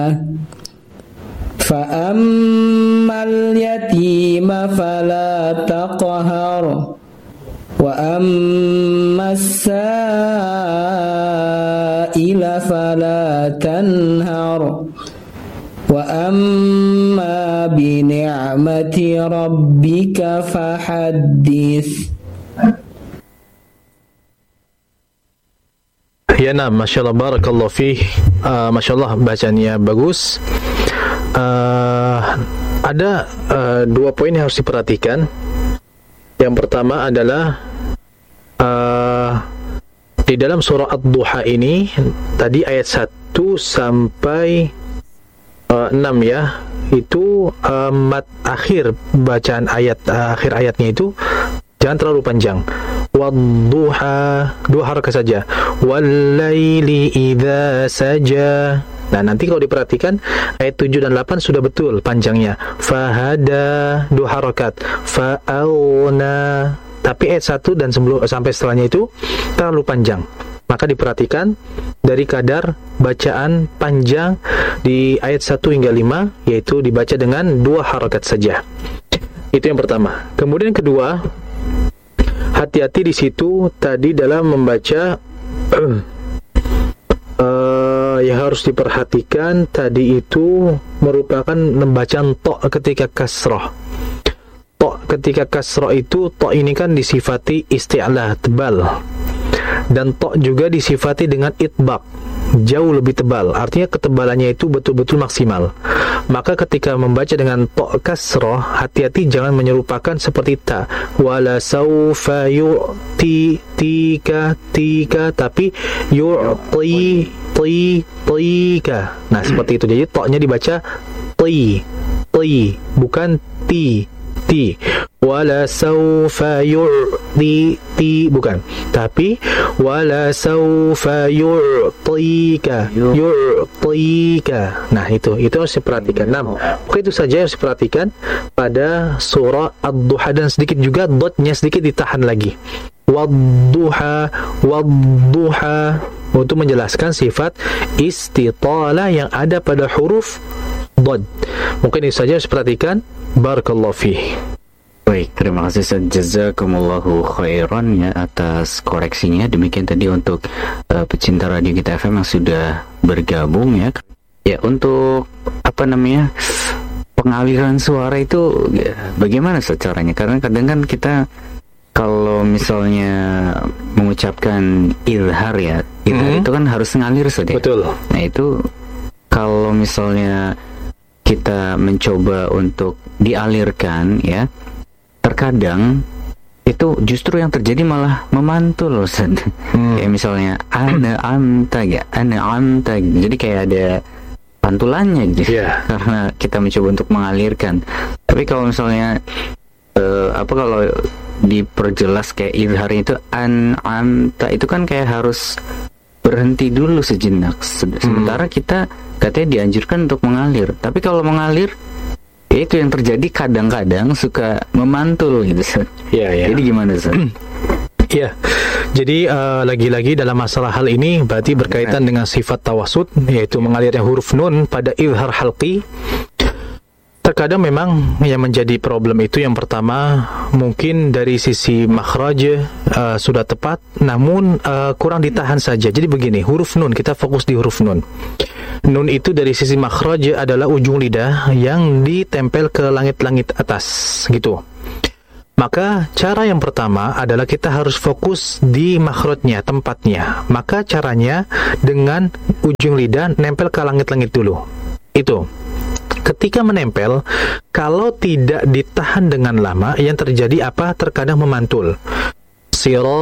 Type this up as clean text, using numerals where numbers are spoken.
Fa'ammal yatima fala taqhar wa ammas sa'ila fala tanhar wa amma bi ni'mati rabbika fahaddits. Ya, nah, Masya Allah, barakallahu fih. Masya Allah, bacanya bagus. Ada dua poin yang harus diperhatikan. Yang pertama adalah di dalam surah Ad-Duha ini, tadi ayat 1 sampai 6 ya, itu akhir bacaan ayat, akhir ayatnya itu jangan terlalu panjang. Wadduha, 2 harakat saja. Wallaili idza saja. Nah, nanti kalau diperhatikan ayat 7 dan 8 sudah betul panjangnya. Fahada, 2 harakat. Fa'auna. Tapi ayat 1 dan sampai setelahnya itu terlalu panjang. Maka diperhatikan dari kadar bacaan panjang di ayat 1 hingga 5, yaitu dibaca dengan 2 harakat saja. Itu yang pertama. Kemudian kedua, hati-hati di situ tadi dalam membaca yang harus diperhatikan tadi itu merupakan pembacaan tok ketika kasrah. Tok ketika kasrah itu, tok ini kan disifati isti'lah, tebal. Dan tok juga disifati dengan itbaq, jauh lebih tebal. Artinya ketebalannya itu betul-betul maksimal. Maka ketika membaca dengan tok kasrah, hati-hati jangan menyerupakan seperti ta. Wala saufa yu'ti tika, tapi tika. Nah, seperti itu. Jadi toknya dibaca ti, bukan ti. Wala saufa yu'ti, bukan, tapi wala saufa yu'tika. Nah, itu harus diperhatikan. Nah, itu saja harus diperhatikan pada surah Ad-Duha, dan sedikit juga dotnya sedikit ditahan lagi. Wadduha, untuk menjelaskan sifat istitalah yang ada pada huruf dod. Mungkin itu saja harus diperhatikan. Barakallahu fiih. Baik, terima kasih Ustaz. Jazakumullahu khairan ya atas koreksinya. Demikian tadi untuk pecinta radio Kita FM yang sudah bergabung ya. Ya, untuk pengaliran suara itu bagaimana caranya? Karena kadang kan kita kalau misalnya mengucapkan izhar ya, itu kan harus ngalir saja. Betul. Nah, itu kalau misalnya kita mencoba untuk dialirkan ya, terkadang itu justru yang terjadi malah memantul, Ustaz. Kayak misalnya ana amta gitu. Jadi kayak ada pantulannya gitu. Karena kita mencoba untuk mengalirkan. Tapi kalau misalnya kalau diperjelas kayak izharnya itu amta, itu kan kayak harus berhenti dulu sejenak. Sementara kita katanya dianjurkan untuk mengalir. Tapi kalau mengalir, ya itu yang terjadi kadang-kadang suka memantul gitu. Jadi gimana, Ustaz? Ya, jadi lagi-lagi dalam masalah hal ini berarti berkaitan dengan sifat tawasud, yaitu mengalirnya huruf nun pada izhar halqi. Terkadang memang yang menjadi problem itu yang pertama mungkin dari sisi makhraj sudah tepat, namun kurang ditahan saja. Jadi begini, huruf nun, kita fokus di huruf nun. Nun itu dari sisi makhraj adalah ujung lidah yang ditempel ke langit-langit atas gitu. Maka cara yang pertama adalah kita harus fokus di makhrajnya, tempatnya. Maka caranya dengan ujung lidah nempel ke langit-langit dulu. Itu. Ketika menempel, kalau tidak ditahan dengan lama, yang terjadi apa? Terkadang memantul.